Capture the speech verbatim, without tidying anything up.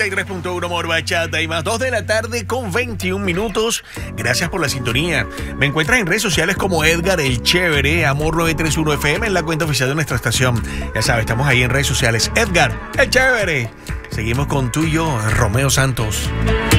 noventa y tres punto uno More Bachata y más, dos de la tarde con veintiún minutos. Gracias por la sintonía. Me encuentras en redes sociales como Edgar el Chévere, Amor novecientos treinta y uno F M, en la cuenta oficial de nuestra estación. Ya sabes, estamos ahí en redes sociales. Edgar el Chévere. Seguimos con tuyo, Romeo Santos.